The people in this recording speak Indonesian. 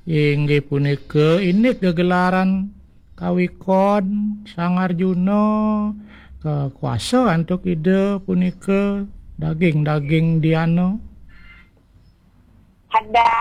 Inggih punika ini gegelaran kawikon Sang Arjuna kuasa antuk ide punika daging-daging diano. Hadda